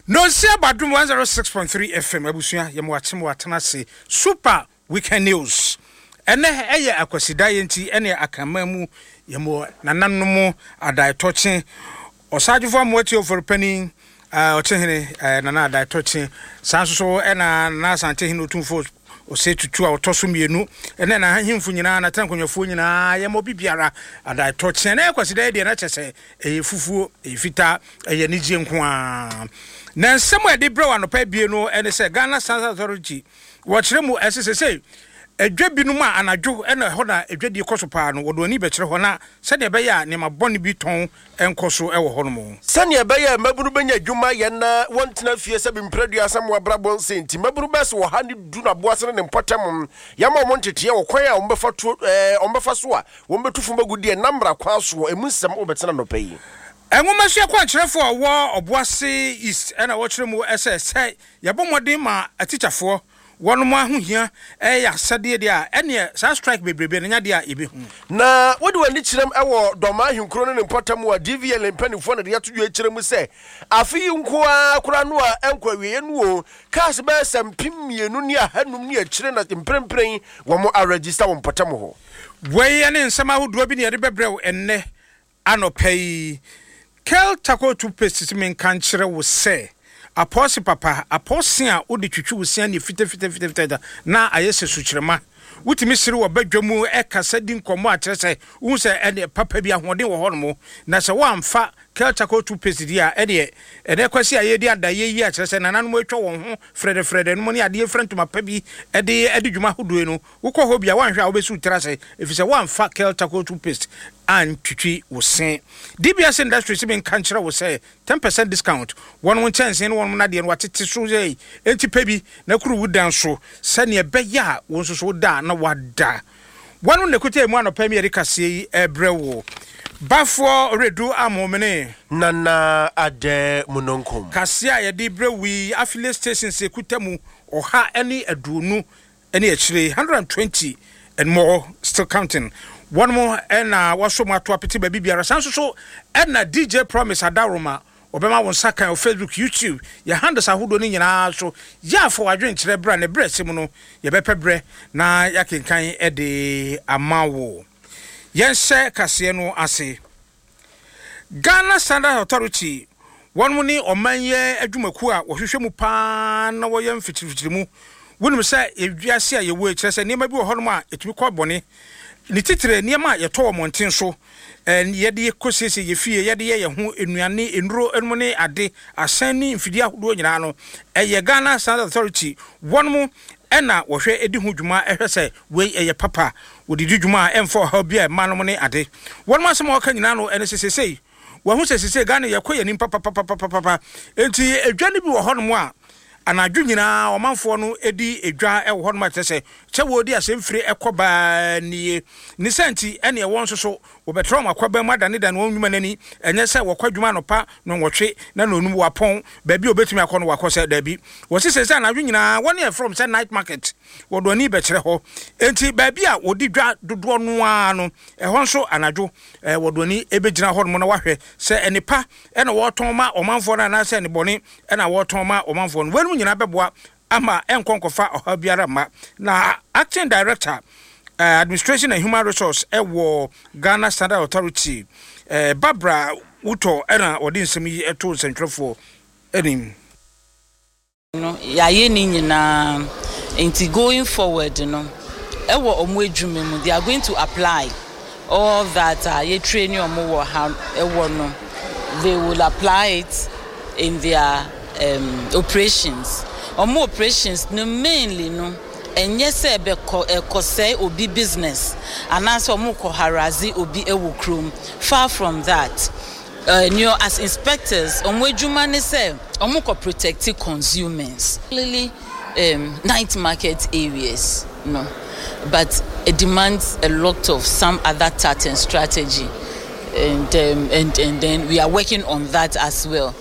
No see Badum 106.3 FM abusua yemo atem watena se super weekend news. Ene eye akwasida yenti ene akamamu yemo nananom adai tochen osajufo amwati overpenning otehene nana adai tochen sanso ena na sante hinu tumfo ose tutu a otoso mienu ene na himfu nyina na tankonwafo nyina yemo bibiara adai tochen na akwasida de na chese fufuo fita nigye nko a na nsemo edi brewa no pa bie no ene se Ghana Standard Authority wo kire mu SSC edwa binum a anadwo ene ho na edwadi koso pa no wodo ani be kire ho na se de be ya ne maboni bi ton enkoso ewo ho no mo se ne be ya mabunu benya adwuma ye na wontena fie se bi mpradu asam wa brabon senti mabunu bes wo ha ne du na boase ne mpotem ya ma mo ntete wo kwan a wo befa to ombefa so a wo betufu magudi e namra kwa so emunsem wo betena no payi enwoma hye kwa kirefo wo oboase east ena wo kire mu ss yabomodin ma atichafo wono mo ahohia ya sade de a ene sa strike bebrebe nya de a ebehu na wodi wani kirem ewo doma ahwenkro ne mpotam wa DVL mpanifo na de yatodwo kirem se afi nko akura no a enkwa wiye no o kas be sampimienu ni ahanum ni akire na mprempren wo mo register wo mpotam ho we ne nsama hodo bi ne de bebrew enne anopai Kel Tako toothpaste men kan kire wo se aposi papa aposi a odi twitwi wo se ne fite na ayese sukyerema wutimi sire wo badwamu ekasa di nkomo a kire se wo se ene papa bi ahoden wo hono na se wo amfa Kel Tako toothpaste di a ene kwasi ayedi adaye yi a kire se nananom atwa won ho frede no ne ade front mapa bi ede dwuma hodoe no wokọ ho bia wanhwa wo besu tira se efise wo amfa Kel Tako toothpaste and twitwi wo se DBS Industries ben kan kire wo se 10% discount one chance in one na de no watete so ye enti pebi na kuru wudan so se ne be ya won so da na wada one ne kuta mu anopa mi erikase yi ebrewo bafo redu amomene nana ade munonkom kasia ye de brewi affiliate station se kuta mu oha eni adunu eni akire 120 and more still counting. One more and waso mato apeti baby biara sanso so na DJ Promise Adaroma obema won saka on Facebook YouTube ya handles ahodo ni nyina so ya for adwen kire bra ne brese mu no ye bepebre na ya kenkan de amawo yense kase no ase Ghana Standard Authority one muni omanye adwumaku a wohwehwe mu pa na wo yem fitirifitiri mu wonum se edwiase a ye wo kire se niam bi wo honom a etumi kɔ bɔne ni titre niema ye to monten so ye de kosese ye fie ye de ye ho enuane enuro enmu ne ade asani mfidi ahodo nyina no eye Ghana Standard Authority wonmu ena wo hwe edi ho dwuma ehwese we eye papa wodi dwuma emfo ha bia manom ne ade wonmu asem o ka nyina no ene sesesei wo hu sesesei Ghana ye koye nim papa enti edwane bi wo honom a anadwo nyina omanfo no edi edwa e wo hono ma tese che wo di asemfiri ekoba ni senti ene won so wo betro makwaba mu adane dan won nwuma nani enye se wo kwadwuma no pa no nwotwe na nonum wapon ba bi obetumi akono wakose da bi wo sese anadwo nyina won e from say night market wo do ni be kire ho enti ba bi a wo di dwa dodo no a no e hon so anadwo wo do ni ebegyina ho no na wahwe se enipa ene wo ton ma omanfo na na se ne bone ena wo ton ma omanfo no nyina beboa ama enkonkofa oha biara ma na acting director administration and human resource ewo Ghana Standard Authority Barbara Uto ena odi nsem yi eto sentrefo enim no ya ye ni nyina enti going forward no ewo omo adwuma mu they are going to apply all that ye training omo wo ha ewo no they will apply it in their operations or more operations no mainly no enye se be ekose obi business and answer mo ko harazi obi ewo krom far from that new as inspectors omo adwuma ne se omo ko protect consumers really night market areas no but it demands a lot of some other tartan strategy and then we are working on that as well.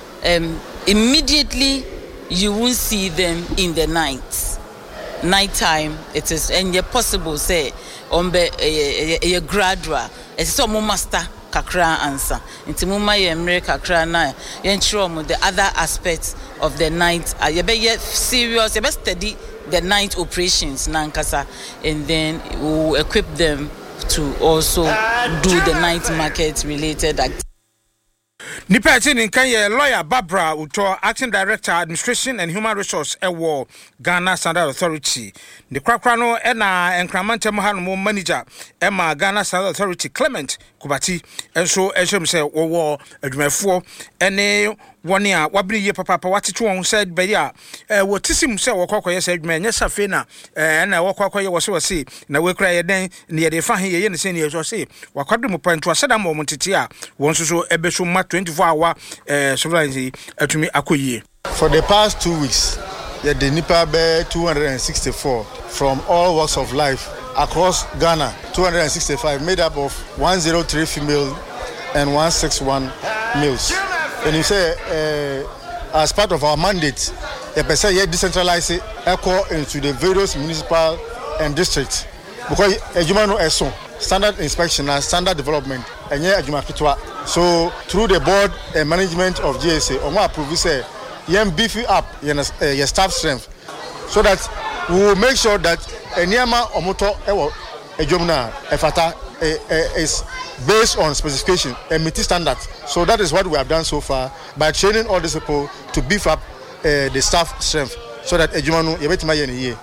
Immediately you won't see them in the nighttime it is and possible say on be a gradual it's so master kakra ansa. Nti muma ye mre kakra na yenchiro omo the other aspects of the night. Yebe serious, yebe steady the night operations nankasa, and then we will equip them to also do the night market related activities. Nipa Chini Kanye lawyer Barbara Uto, acting director administration and human resource Ewo Ghana Standard Authority. The Krakrano Ena and Kramante Mohano manager Emma Ghana Standard Authority Clement Kubati, and so Esham say war Edmefo any 1 year wabri ye papa what it said by ya what tisim say wakoko said man yes afena and wakoko was say na we cry then near the fan here and say as say wakadum point to a said moment tia once so ebeso ma 24-hour sovereignty to me akoye. For the past 2 weeks, the Nipa bear 264 from all walks of life across Ghana, 265 made up of 103 female and 161 males. And you say, as part of our mandate, the person yet decentralize echo into the various municipal and districts because Ejumano Eson standard inspection and standard development and yet Ejuma Kitwa. So through the board and management of GSA, Omo approve say beefy up your staff strength so that we will make sure that Enyama Omoto Ewo Ejumna Efata is based on specification and meeting standards. So that is what we have done so far by training all these people to beef up the staff strength so that Ejumanu Yebetima Yeni.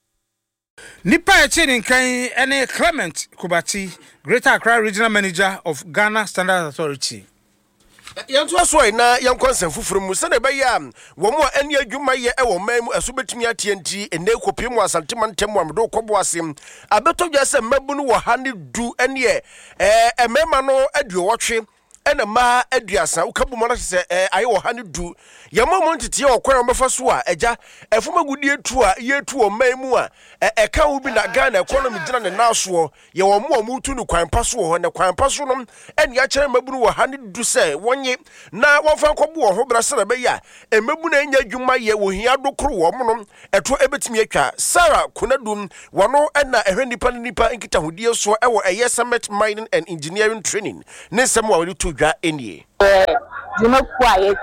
Nipa Chini Kanye ene Clement Kubati, Greater Accra Regional Manager of Ghana Standard Authority. Yanto aso na yankonsem fufuru mu se na be ya wo mo ani adwuma ye e wo man mu asobetumi atienti ene kopie mu asantemantam amdo kobo asem abeto dwa se mabunu wo ha ne du ene emema no aduowotwe ena ma aduasa ukabu mo na se aye wo ha ne du yamma mo ntete ye okwan obefa so a eja efuma gudie tu a ye tu o man mu a eka wo bi na Ghana economy gina ne naso ye wo mo mutu no kwan paso ho ne kwan paso no ene ya kire mabunu wo ha ne du se wonye na wonfa nkobo wo ho bra se na be ya emabunu anya dwuma ye wo hia dokoro wo mo no eto ebetimi atwa Sarah Kunadum wono ena ehwe nipa nkita hodie so ewo eye Summit Mining and Engineering Training ne sem wa we to dwa enie dwuma quiet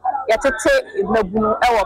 yatete mabunu ewo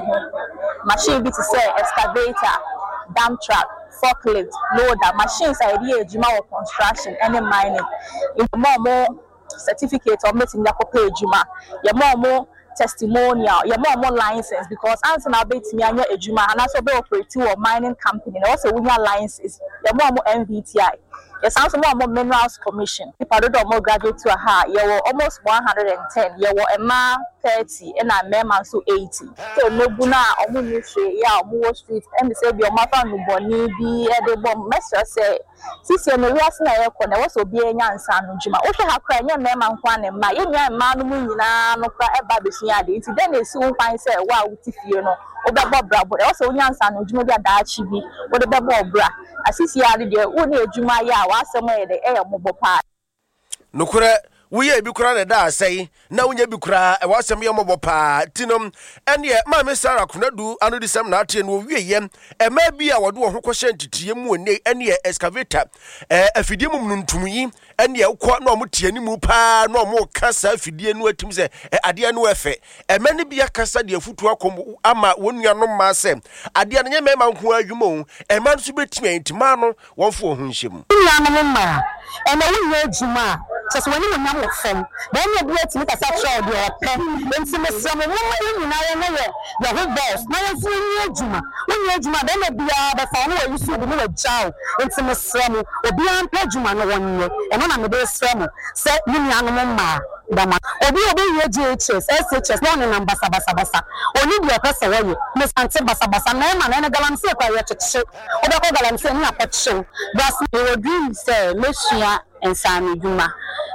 machine bi to say excavator, dump truck, forklift, loader, machines are here ejuma or construction any mining in more certificate or meeting yakope ejuma ye more testimonial ye more license because answer na bet me anya ejuma and also be operate or mining company also we have licenses ye more MVTI. Yes, also more minerals commission. People do more graduate to a high. You were almost 110. You were a man 30 and a man so 80. So no buna omu nushi ya omu street and say your mother no boni bi e de bom mesra say sisi no wiase na ye kona was obi enya nsa no djuma wo hwe hakra nya mema nkwa ne ma ye nya ma no mu nyina no kra e ba besu ade nti den esi wo kwan say wa wuti fie no obebo brabo e also nya nsa no djuma bi adaachi bi wo de bebo bra asisi ade de wo na ejuma ya wa asem ye de e yomobo pa nokure we bi kura na da sai na wonya bi kura e wasem ye mobo pa tinom ene ma me Sarah Kunadu anu disem na atie no wieye e ma bi a wode wo ho kohye ntitiye mu ene excavator afidie mu ntumyi ene ukọ na omutie ni mu pa na omu kasa afidie no atim se ade no efe e ma ne bi akasa de afutu akom ama wonua no ma se ade ne nyema nko adwuma e ma nso betimi antima no wonfo ho nhyem nua no ma e na wo adwuma just when you know from then you be to make a section of your pen then some woman you know the whole boss now you see ejuma when you ejuma then be the phone where you see the no jaw into some obi an ejuma no one year and na me dey srem say you anu ma dama obi ye GHS SHS no number basa oni be person where you miss anti basa na ma na galamse kwa ye cheche obi ko galamse ni apoche that's your dream say meshia ensani djuma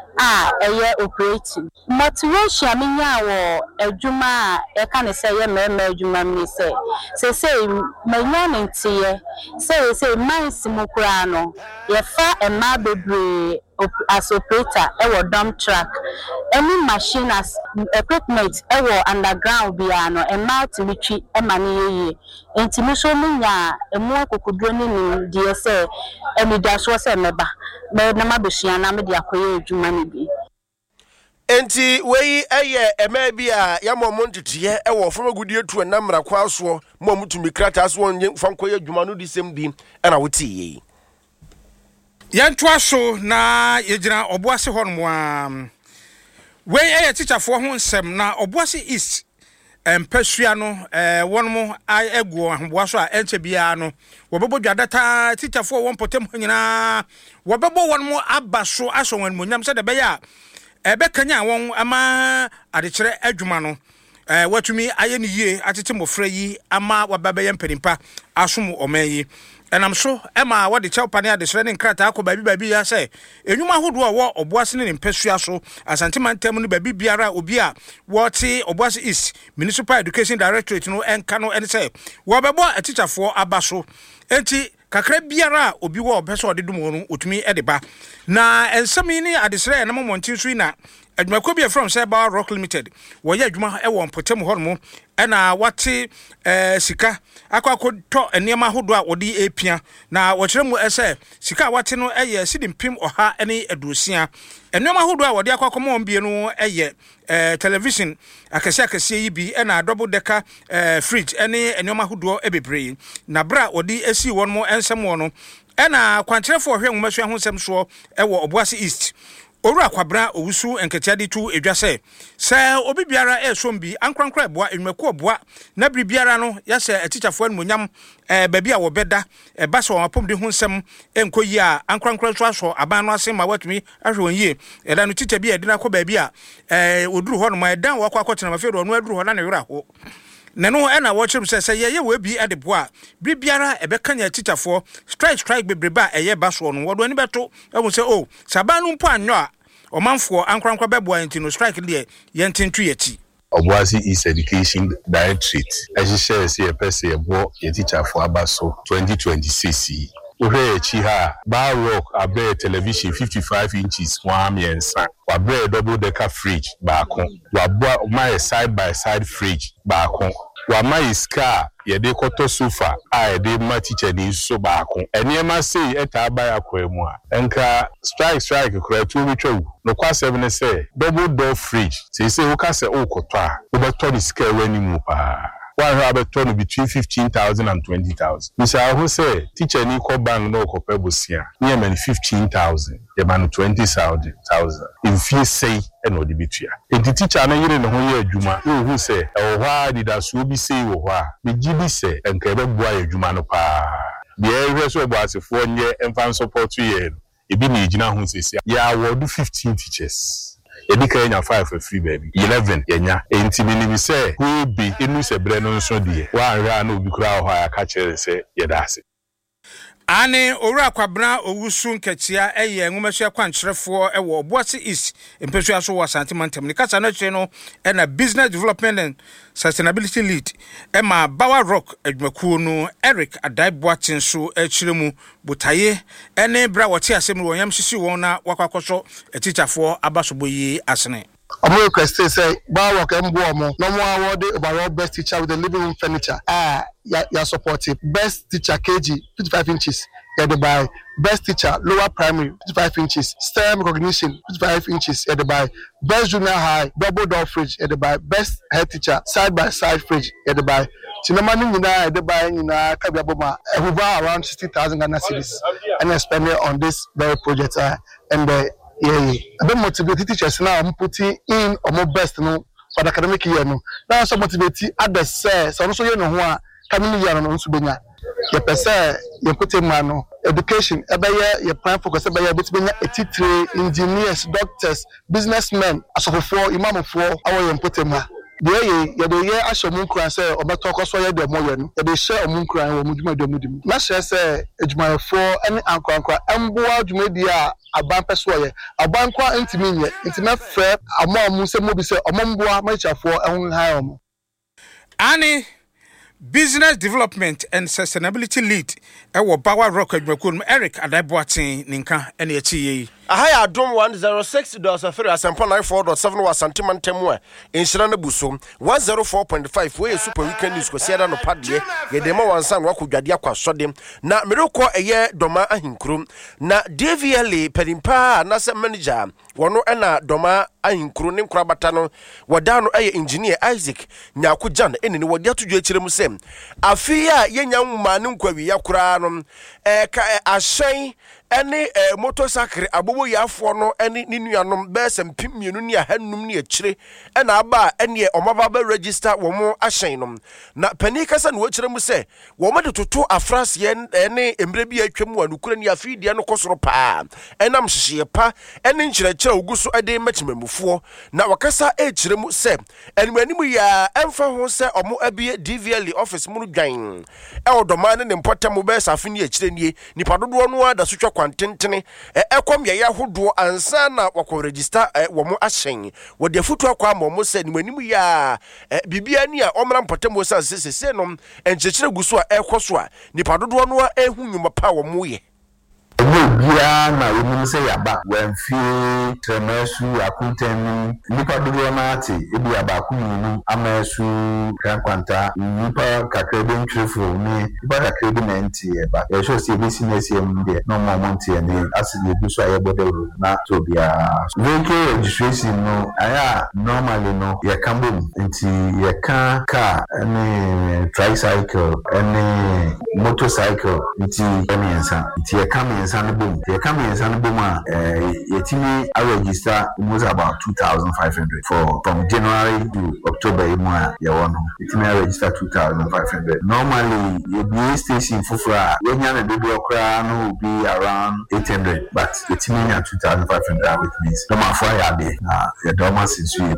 eye operating motivation minya wo adwuma e ka ne say ye mema adwuma mi say manya ntie say mines mu kura no ye fa ema bebre as operator ewo dump truck any machine as equipment ewo underground bia no emalt mitwi emane yeye enti so munya emu akokudro ni die se emidaso se meba me na mabehia na me de akoye adwuma ni bi enti wei eye ema bia ya momo ntetiye ewo fama gudie tu na mra kwa so mo mutumi krata so onye fankoye adwuma no di sem bi na wotiye Yantua so na yegyina Obuasi honmo a we teacherfo ho nsem na Obuasi East empasua no wonmo egu ahboa so a enche bia no wobebo dwadata teacherfo won potem nyina wobebo wonmo aba so aso wan monyam se de be ya ebekanya won ama adekere adwuma no watumi aye ne yie atete mofra yi ama wababeye mpanimpa asom omayi enam so ema wode chawpane adesere ne nkrata akọ baabi ya se enwuma hodo a wo Obuasi ne mpasua so asantemantam no baabi biara obi a wote Obuasi East Municipal Education Directorate no enka no ene se wo bebo atichafo aba so enti kakra biara obi wo obeso ode dum no otumi edeba na ensami ni adesere na momontin so na adwumako bi from Seba Rock Limited wo ya adwuma e won potem hormo ena wate sika akwakoto enema hodo a wodi epia na wo kyeremu ese sika wate no eye sidimpim oha ene aduosia enema hodo a wodi akwakomo mbie no eye television akese yi bi ena double decker fridge ene enema hodo ebebre na bra wodi esi won mo ensem won no ena kwankyerefo ohwe nwumasua ho nsem so ewo Obuasi East Owura kwabra owusu enketiade tu edwase se obi biara esombi ankrankra eboa enwako oboa na bibiara no ya se atichafo anmonyam baabi a wobeda ba so apom de ho nsem enkoyi a ankrankra so aso aban no ase ma watumi ahwe onye eda no tita bi edina kọ baabi a oduru ho no ma eda wakọ akọtena ma fedo no aduru ho na ne wura ho neno ena watchim se ye we bi adeboa bibiara ebekanya tichafo strike bebreba eye baso no wodo ani beto ewu se o sabanu mpo anyo a omanfo ankrankra beboa enti strike de ye ntentu yeti Obuasi East Education Directorate ehihye se pese ebo ye tichafo abaso 2026 Uhe chiha Bar Rock abre television 55 inches wamiensa wabre double decker fridge baako wabwa my side by side fridge baako wama iska yede koto sofa a yede ma teacher ni so baako eniema sei eta aba akwemu a enka strike kura tu bitwa no kwa 7 say double door fridge say wo ka say o koto a wo beto ni scale wani mu pa one have turn between 15,000 and 20,000. Mr. Who say teacher ni ko bang no ko pebosia. Near man 15,000. The man 20,000. If you say and what the bitia. If the teacher na yire no ho ye adwuma, who say e wha did asu bi say wo wha. Me gibi say enka be boa adwuma no pa. The area so Obuasifo nye emfan support ye. Ebi na ejina ho sesi. Ya award 15 teachers. Edika yenya 5 free baby 11 yenya entimi ni say who be enu se bre no nso de wa anra na obi kura ho aka kire se yedase Ane Owura kwabra owusu nketia eye nwumasua kwankyerefo ewo Obuasi East empesua so wa santimantem ni kasa na kire no na business development and sustainability lead ema Bawa Rock adwumakuo no Eric Adaiboatin so akiremu botaye ene bra wote asem no yam sisi won na wakwakoso teacherfo abasoboyi asene I'm requesting say Bawa Rock embo no more award overall best teacher with the living room furniture ya supportive best teacher KG 55 inches by best teacher lower primary 55 inches STEM recognition 55 inches by best junior high double door fridge by best head teacher side by side fridge by Chinamani Nina by Nina Kabiaboma around 60,000 Ghana cedis and spending on this very project and I've been motivated teachers now. I'm putting in my best no for the academic year no. Now so motivated at the say so also you know who coming year no so benya. Your person you put in man education ebeye your plan focus ebeye between etitire engineers doctors businessmen asofo imam for our you put in man. You do ye ashomun kran say obeto koso ye de moye no. You dey share omun kran wo muduma de mudim. Na share say ejuma for any ankrankra emboa dwumadi a aban peso ye. Aban kwa ntimi nye. Ntime fe amu se mobi se omomboa machafo ehun han omo. Ani business development and sustainability lead ewo Bawa Rock adwumakuo Eric Adaiboatin ninka ene achi ye Ahaya Adom 106.3 Asempa 94.7 wa Santima Ntemu a Inshira na buso 104.5 we super weekend news ko siada no padie ye dema wansan wa kodwade akwasode na mereko eye Doma Ahinkuro na DVLA pedimpa na se manager wono na Doma Ahinkuro ne nkrabata no wada no eye engineer Isaac Nyakojan ene ne wode atodwo akirem sem afi a yenya nwuma ne nkwawi yakura no ahyen ene motorcycle abobo yafo no ene ni nuanom besem pimienu ni ahanum ni akire ena aba ene omaba ba register wo mo ahyen nom na pani kasa no akire mu se wo mo de toto afras ye ene embre bi atwam wa nukura ni afidie no kosoro pa enam hyehye pa ene nkyerɛkyerɛ oguso ade machimamufo na wakasa akire mu se enmanimu ya emfa ho se omo abie DVL office mu dwan e odoma ne mpotam be safe ni akire nie nipa dodo no ada so kwantentene ekom ye yahodo ansa na wakọ register wo mo ahyen wo de futu akwa ma mo se nimanimu ya bibia ni a omra mpotam wo sese nom enkyekere guso a ekoso a nipa dodo no ehu nwuma pa wo mo ye bia na wonim se yaba wanfie tremesu akunten nipa dodo na ate ebi abaku nyinu amasu kankwanta nipa kakra bi ntwefo ni nipa kakra bi na nti eba e show se bi sinesiem de no moment ni asidi guso ayebodero na to bia vehicle registration no aya normally no ye kambom nti ye ka any tricycle any motorcycle nti enyensa nti ye kam Sanbum, the coming in Sanbuma, Yetimi, I register was about 2,500 from January to October. Yetimi, I register 2,500. Normally, the station for when you're a baby crown will be around 800, but Yetimi at 2,500 with me. No matter why the Domas is really.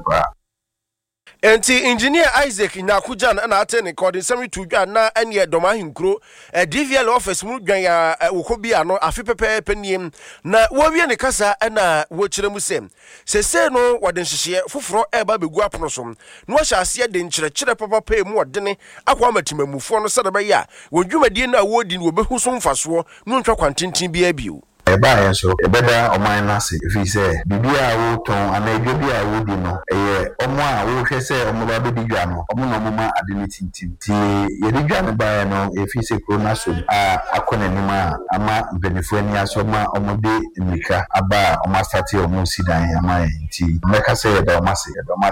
Enti engineer Isaac Nyakojan na atene recording semi to dwa na ene Doma Ahinkuro DVL office mu dwan ya wokobi ano afi pepepe niem na wowie ne kasa na wo kire mu sem sese no wode nhihye foforo eba begu apono so no hya ase de nkyerɛkyerɛ papa pa mu wodene akwa matimamufo no sadaba ya wodwumadie na wodi no behu so mfaso no ntwa kwantintin bia bio eba so ebeda oman nase if he say bibia wo ton anadwo bia wo di no eye omo a wo hwe se omo ba be dwa no omo no moma adenitintim ti ye di dwa no ba no if he say corona so akona nima ama benefo ani asoma omo de nika aba omo start omo sidan ama ti meka say eba omo se